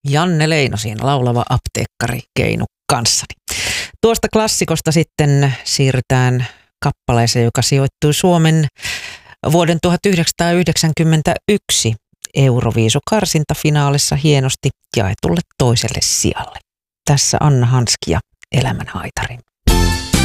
Janne Leino siinä, laulava apteekkari Keinu kanssani. Tuosta klassikosta sitten siirrytään kappaleeseen, joka sijoittui Suomen vuoden 1991 Euroviisu-karsintafinaalissa hienosti jaetulle toiselle sijalle. Tässä Anna Hanski ja Elämän haitari.